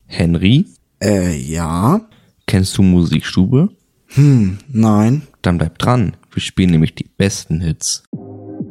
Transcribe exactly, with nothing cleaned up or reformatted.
Henry? Äh, ja. Kennst du Musikstube? Hm, nein. Dann bleib dran. Wir spielen nämlich die besten Hits.